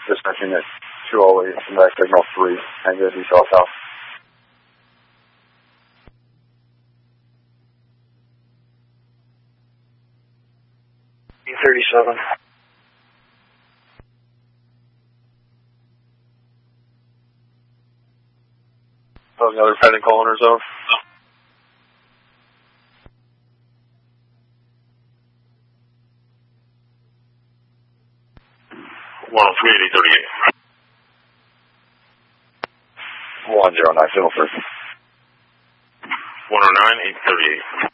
dispatching at 208, back signal 3, and good detail south. E37. Another pending call in our zone. One 38038. 109, signal 3. 109 838.